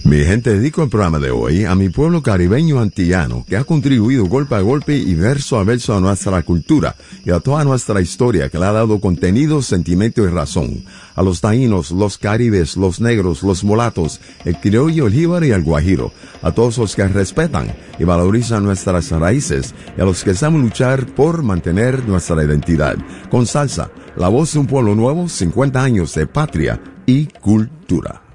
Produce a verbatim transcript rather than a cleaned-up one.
Mi gente, dedico el programa de hoy a mi pueblo caribeño antillano, que ha contribuido golpe a golpe y verso a verso a nuestra cultura y a toda nuestra historia, que le ha dado contenido, sentimiento y razón. A los taínos, los caribes, los negros, los mulatos, el criollo, el jíbaro y el guajiro. A todos los que respetan y valorizan nuestras raíces y a los que saben luchar por mantener nuestra identidad. Con salsa, la voz de un pueblo nuevo, cincuenta años de patria y cultura.